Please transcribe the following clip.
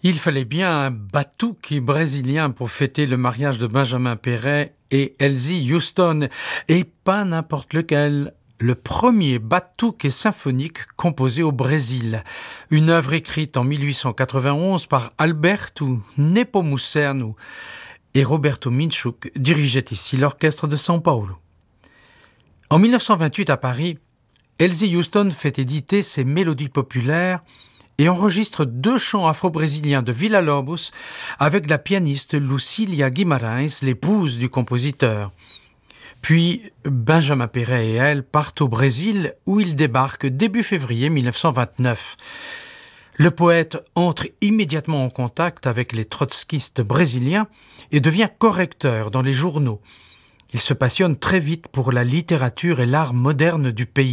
Il fallait bien un batuque brésilien pour fêter le mariage de Benjamin Perret et Elsie Houston, et pas n'importe lequel. Le premier batuque symphonique composé au Brésil. Une œuvre écrite en 1891 par Alberto Nepomuceno et Roberto Minchuk dirigeait ici l'orchestre de São Paulo. En 1928 à Paris, Elsie Houston fait éditer ses mélodies populaires et enregistre 2 chants afro-brésiliens de Villa-Lobos avec la pianiste Lucília Guimarães, l'épouse du compositeur. Puis Benjamin Perret et elle partent au Brésil où ils débarquent début février 1929. Le poète entre immédiatement en contact avec les trotskistes brésiliens et devient correcteur dans les journaux. Il se passionne très vite pour la littérature et l'art moderne du pays.